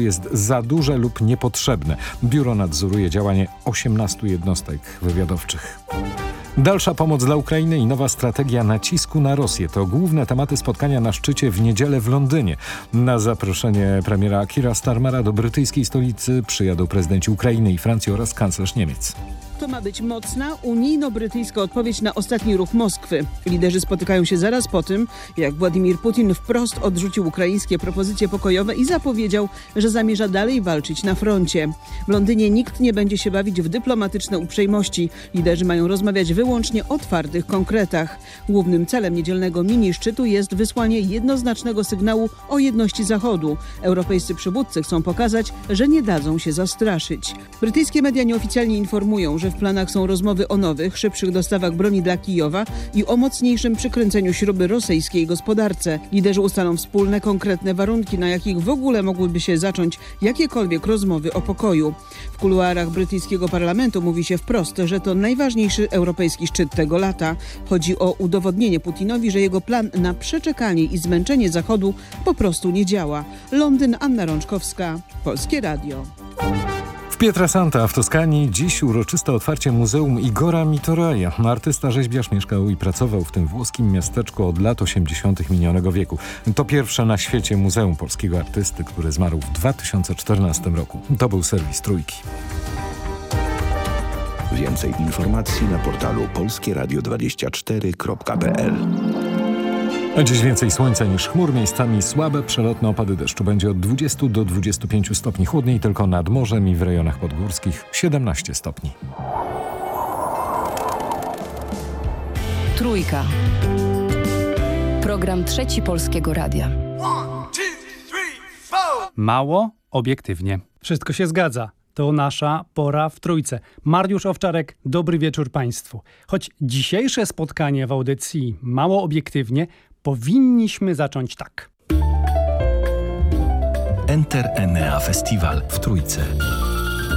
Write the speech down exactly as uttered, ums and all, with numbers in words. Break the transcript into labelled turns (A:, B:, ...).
A: jest za duże lub niepotrzebne. Biuro nadzoruje działanie osiemnastu jednostek wywiadowczych. Dalsza pomoc dla Ukrainy i nowa strategia nacisku na Rosję to główne tematy spotkania na szczycie w niedzielę w Londynie. Na zaproszenie premiera Keira Starmera do brytyjskiej stolicy przyjadą prezydenci Ukrainy i Francji oraz kanclerz Niemiec.
B: To ma być mocna, unijno-brytyjska odpowiedź na ostatni ruch Moskwy. Liderzy spotykają się zaraz po tym, jak Władimir Putin wprost odrzucił ukraińskie propozycje pokojowe i zapowiedział, że zamierza dalej walczyć na froncie. W Londynie nikt nie będzie się bawić w dyplomatyczne uprzejmości. Liderzy mają rozmawiać wyłącznie o twardych konkretach. Głównym celem niedzielnego mini-szczytu jest wysłanie jednoznacznego sygnału o jedności Zachodu. Europejscy przywódcy chcą pokazać, że nie dadzą się zastraszyć. Brytyjskie media nieoficjalnie informują, że w planach są rozmowy o nowych, szybszych dostawach broni dla Kijowa i o mocniejszym przykręceniu śruby rosyjskiej gospodarce. Liderzy ustalą wspólne, konkretne warunki, na jakich w ogóle mogłyby się zacząć jakiekolwiek rozmowy o pokoju. W kuluarach brytyjskiego parlamentu mówi się wprost, że to najważniejszy europejski szczyt tego lata. Chodzi o udowodnienie Putinowi, że jego plan na przeczekanie i zmęczenie Zachodu po prostu nie działa. Londyn, Anna Rączkowska, Polskie Radio.
A: W Pietrasanta w Toskanii dziś uroczyste otwarcie Muzeum Igora Mitoraja. Artysta rzeźbiarz mieszkał i pracował w tym włoskim miasteczku od lat osiemdziesiątych minionego wieku. To pierwsze na świecie muzeum polskiego artysty, który zmarł w dwa tysiące czternastym roku. To był serwis Trójki.
C: Więcej informacji na portalu polskie radio dwadzieścia cztery kropka p l.
A: A dziś więcej słońca niż chmur, miejscami słabe przelotne opady deszczu. Będzie od dwudziestu do dwudziestu pięciu stopni, chłodniej tylko nad morzem i w rejonach podgórskich siedemnaście stopni.
D: Trójka. Program Trzeci Polskiego Radia.
E: Mało obiektywnie. Wszystko się zgadza. To nasza pora w Trójce. Mariusz Owczarek, dobry wieczór Państwu. Choć dzisiejsze spotkanie w audycji Mało obiektywnie powinniśmy zacząć tak.
F: Enter Enea Festival w Trójce.